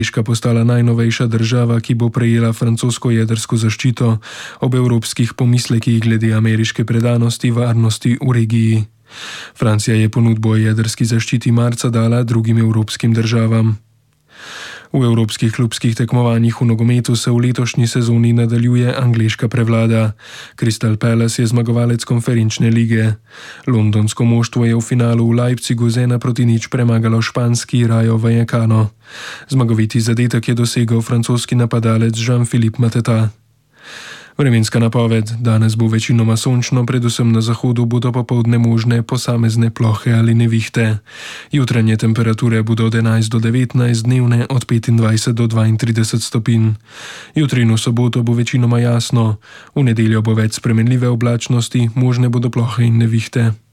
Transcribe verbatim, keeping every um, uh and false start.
Norveška postala najnovejša država, ki bo prejela francosko jedrsko zaščito ob evropskih pomislekih glede ameriške predanosti varnosti v regiji. Francija je ponudbo o jedrski zaščiti marca dala drugim evropskim državam. V evropskih klubskih tekmovanjih v nogometu se v letošnji sezoni nadaljuje angleška prevlada. Crystal Palace je zmagovalec konferenčne lige. Londonsko moštvo je v finalu v Leipzigu z ena proti nič premagalo španski Rayo Vallecano. Zmagoviti zadetek je dosegel francoski napadalec Jean-Philippe Mateta. Vremenska napoved: danes bo večinoma sončno, predvsem na zahodu bodo popoldne možne posamezne plohe ali nevihte. Jutranje temperature bodo od enajst do devetnajst, dnevne od petindvajset do dvaintrideset stopinj. Jutri in v soboto bo večinoma jasno, v nedeljo bo več spremenljive oblačnosti, možne bodo plohe in nevihte.